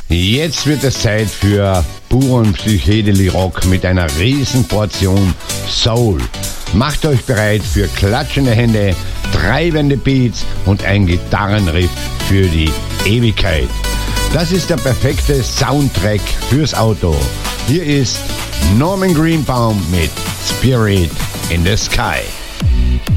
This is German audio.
Jetzt wird es Zeit für puren Psychedelic-Rock mit einer Riesenportion Soul. Macht euch bereit für klatschende Hände, treibende Beats und ein Gitarrenriff für die Ewigkeit. Das ist der perfekte Soundtrack fürs Auto. Hier ist Norman Greenbaum mit Spirit in the Sky.